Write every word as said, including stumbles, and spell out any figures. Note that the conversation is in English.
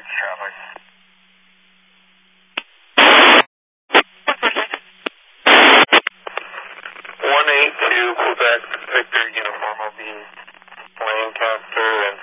traffic. one eight two Quebec Victor Uniform will be Lancaster and